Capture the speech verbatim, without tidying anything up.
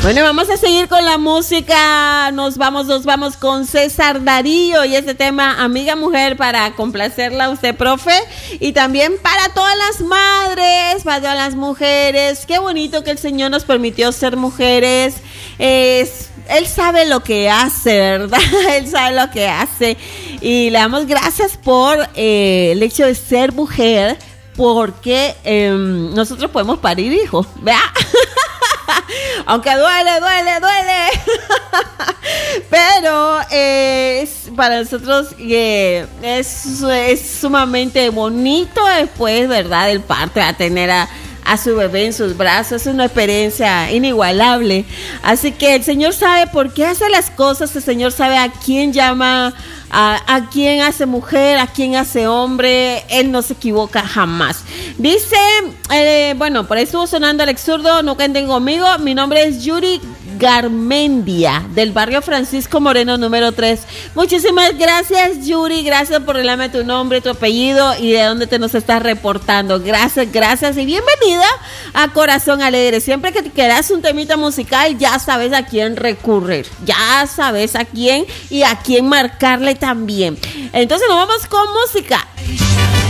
Bueno, vamos a seguir con la música. Nos vamos, nos vamos con César Darío y este tema, Amiga Mujer, para complacerla a usted, profe. Y también para todas las madres, para todas las mujeres. Qué bonito que el Señor nos permitió ser mujeres. Es, Él sabe lo que hace, ¿verdad? Él sabe lo que hace. Y le damos gracias por eh, el hecho de ser mujer, porque eh, nosotros podemos parir hijos, ¿verdad? Aunque duele, duele, duele. Pero eh, es, para nosotros eh, es, es sumamente bonito después, ¿verdad? Del parto, a tener a, a su bebé en sus brazos. Es una experiencia inigualable. Así que el Señor sabe por qué hace las cosas. El Señor sabe a quién llama, a, a quién hace mujer, a quién hace hombre. Él no se equivoca jamás. Dice, eh, bueno, por ahí estuvo sonando el exurdo, no cuenten conmigo. Mi nombre es Yuri Garmendia, del barrio Francisco Moreno número tres. Muchísimas gracias, Yuri. Gracias por revelarme tu nombre, tu apellido y de dónde te nos estás reportando. Gracias, gracias y bienvenida a Corazón Alegre. Siempre que te quedas un temita musical, ya sabes a quién recurrir, ya sabes a quién y a quién marcarle también. Entonces nos vamos con música.